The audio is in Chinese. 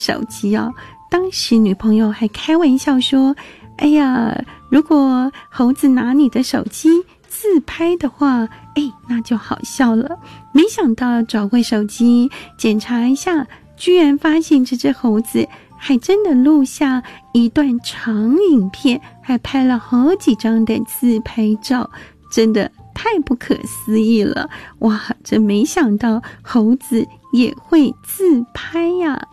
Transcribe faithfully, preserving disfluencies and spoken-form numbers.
手机哦。当时女朋友还开玩笑说，哎呀，如果猴子拿你的手机自拍的话，哎，那就好笑了。没想到找回手机检查一下，居然发现这只猴子还真的录下一段长影片，还拍了好几张的自拍照，真的太不可思议了。哇，真没想到猴子也会自拍呀。